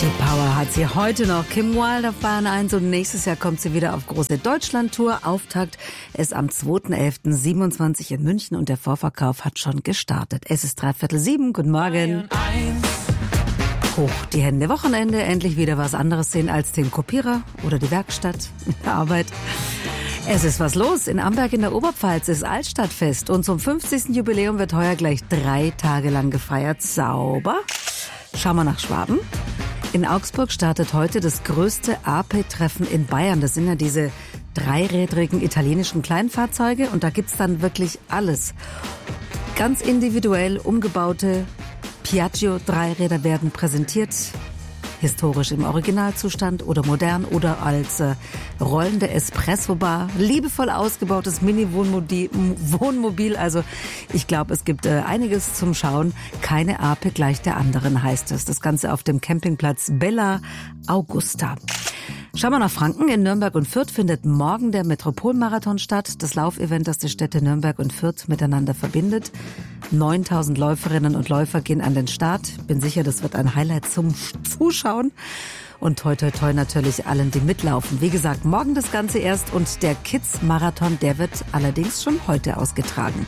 Die Power hat sie heute noch. Kim Wilde auf Bayern 1 und nächstes Jahr kommt sie wieder auf große Deutschland-Tour. Auftakt ist am 2.11.27 in München und der Vorverkauf hat schon gestartet. Es ist 6:45. Guten Morgen. Hoch die Hände. Wochenende, endlich wieder was anderes sehen als den Kopierer oder die Werkstatt in der Arbeit. Es ist was los. In Amberg in der Oberpfalz ist Altstadtfest und zum 50. Jubiläum wird heuer gleich 3 Tage lang gefeiert. Sauber. Schauen wir nach Schwaben. In Augsburg startet heute das größte APE-Treffen in Bayern. Das sind ja diese dreirädrigen italienischen Kleinfahrzeuge und da gibt's dann wirklich alles. Ganz individuell umgebaute Piaggio-Dreiräder werden präsentiert. Historisch im Originalzustand oder modern oder als rollende Espresso-Bar. Liebevoll ausgebautes Mini-Wohnmobil. Also ich glaube, es gibt einiges zum Schauen. Keine Ape gleich der anderen, heißt es. Das Ganze auf dem Campingplatz Bella Augusta. Schauen wir nach Franken. In Nürnberg und Fürth findet morgen der Metropolmarathon statt. Das Laufevent, das die Städte Nürnberg und Fürth miteinander verbindet. 9.000 Läuferinnen und Läufer gehen an den Start. Bin sicher, das wird ein Highlight zum Zuschauen. Und toi toi toi natürlich allen, die mitlaufen. Wie gesagt, morgen das Ganze erst und der Kids-Marathon, der wird allerdings schon heute ausgetragen.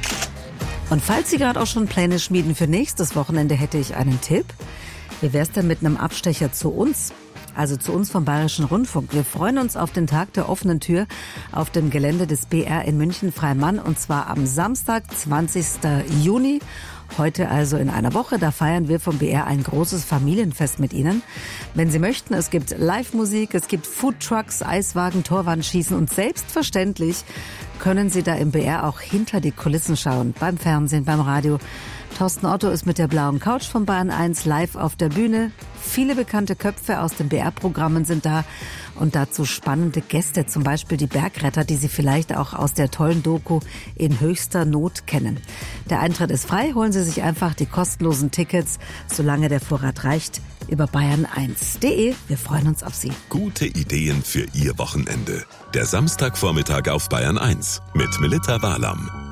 Und falls Sie gerade auch schon Pläne schmieden für nächstes Wochenende, hätte ich einen Tipp. Wie wär's denn mit einem Abstecher zu uns? Also zu uns vom Bayerischen Rundfunk. Wir freuen uns auf den Tag der offenen Tür auf dem Gelände des BR in München-Freimann und zwar am Samstag, 20. Juni. Heute also in einer Woche, da feiern wir vom BR ein großes Familienfest mit Ihnen. Wenn Sie möchten, es gibt Live-Musik, es gibt Foodtrucks, Eiswagen, Torwandschießen und selbstverständlich können Sie da im BR auch hinter die Kulissen schauen, beim Fernsehen, beim Radio. Thorsten Otto ist mit der blauen Couch von Bayern 1 live auf der Bühne. Viele bekannte Köpfe aus den BR-Programmen sind da und dazu spannende Gäste, zum Beispiel die Bergretter, die Sie vielleicht auch aus der tollen Doku In höchster Not kennen. Der Eintritt ist frei, holen Sie sich einfach die kostenlosen Tickets, solange der Vorrat reicht, über bayern1.de. Wir freuen uns auf Sie. Gute Ideen für Ihr Wochenende. Der Samstagvormittag auf Bayern 1 mit Melitta Walam.